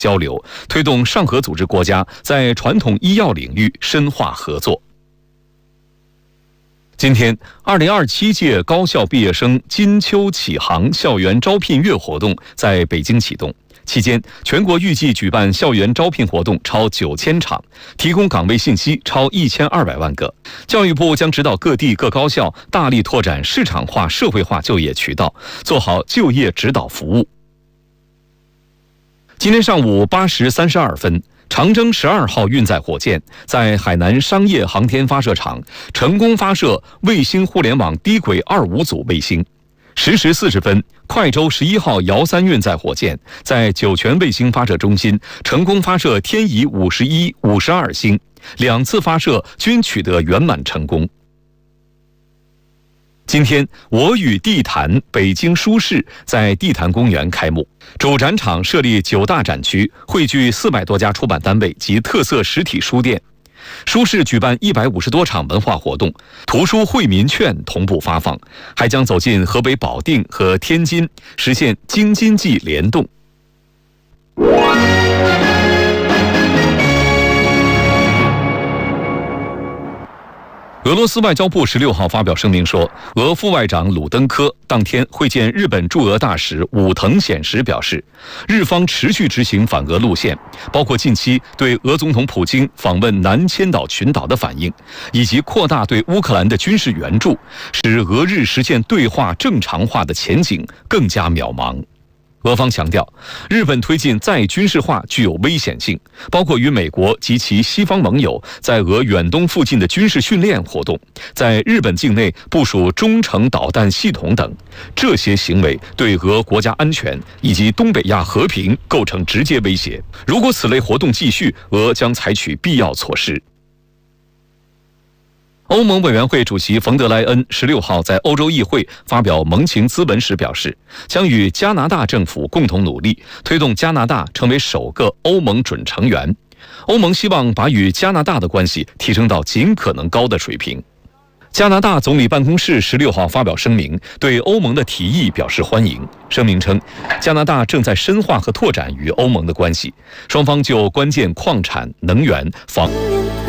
交流，推动上合组织国家在传统医药领域深化合作。今天，2027届高校毕业生金秋启航校园招聘月活动在北京启动。期间，全国预计举办校园招聘活动超9000场，提供岗位信息超1200万个。教育部将指导各地各高校大力拓展市场化、社会化就业渠道，做好就业指导服务。今天上午8时32分。长征12号运载火箭在海南商业航天发射场成功发射卫星互联网低轨25组卫星。10时40分，快舟11号遥3运载火箭在酒泉卫星发射中心成功发射天仪51、52星，2次发射均取得圆满成功。今天，我与地坛北京书市在地坛公园开幕。主展场设立9大展区，汇聚400多家出版单位及特色实体书店。书市举办150多场文化活动，图书惠民券同步发放，还将走进河北保定和天津，实现京津冀联动。俄罗斯外交部16号发表声明说，俄副外长鲁登科当天会见日本驻俄大使武藤显时，表示，日方持续执行反俄路线，包括近期对俄总统普京访问南千岛群岛的反应，以及扩大对乌克兰的军事援助，使俄日实现对话正常化的前景更加渺茫。俄方强调，日本推进再军事化具有危险性，包括与美国及其西方盟友在俄远东附近的军事训练活动，在日本境内部署中程导弹系统等，这些行为对俄国家安全以及东北亚和平构成直接威胁。如果此类活动继续，俄将采取必要措施。欧盟委员会主席冯德莱恩16号在欧洲议会发表盟情咨文时表示，将与加拿大政府共同努力，推动加拿大成为首个欧盟准成员。欧盟希望把与加拿大的关系提升到尽可能高的水平。加拿大总理办公室16号发表声明，对欧盟的提议表示欢迎。声明称，加拿大正在深化和拓展与欧盟的关系，双方就关键矿产、能源、房